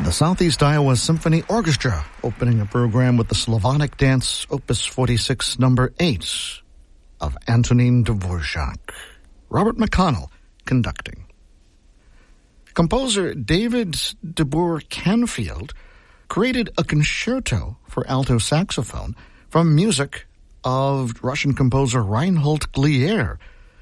The Southeast Iowa Symphony Orchestra opening a program with the Slavonic Dance Opus 46 number 8 of Antonin Dvorak. Robert McConnell conducting. Composer David DeBoer Canfield created a concerto for alto saxophone from music of Russian composer Reinhold Glier,